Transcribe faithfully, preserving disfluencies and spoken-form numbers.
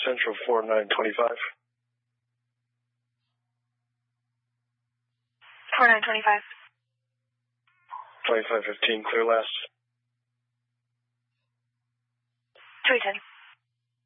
Central four nine twenty-five. four nine twenty-five. twenty-five fifteen, clear last.